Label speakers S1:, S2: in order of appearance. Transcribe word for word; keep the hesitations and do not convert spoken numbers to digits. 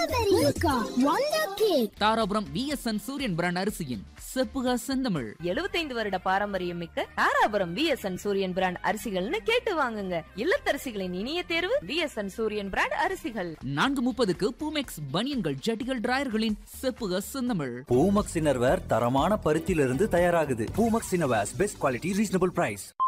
S1: Strawberry Milkha wonder cake.
S2: Dharapuram VSN சூரியன் brand அரிசியின் செப்புகா செந்தமிழ்.
S3: எழுபத்தைந்து வருட பாரம்பரியம் மிக்க தாராபுரம் விஎஸ்என் சூரியன் பிராண்ட் அரிசிகள்னு கேட்டு வாங்குங்க. இல்லத்தரசிகளின் இனிய தேர்வு விஎஸ்என் சூரியன் பிராண்ட் அரிசிகள்.
S2: நான்கு முப்பதுக்கு பூமெக்ஸ் பனியன்கள் ஜட்டிகள் டிராயர்களின் செப்புகா செந்தமிழ்.
S4: பூமக்ஸ் இன்னர்வேர் தரமான பருத்தியிலிருந்து தயாராகுது. Poomex innerwears best quality reasonable price.